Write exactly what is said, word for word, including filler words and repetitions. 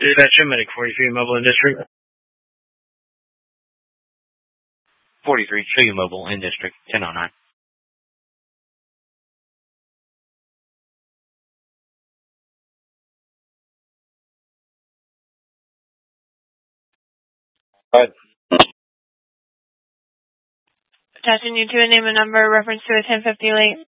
Dispatch, medic forty-three, mobile in district. forty-three, show you mobile in district, ten oh nine. Right. Attaching you to a name and number reference to a ten fifty late.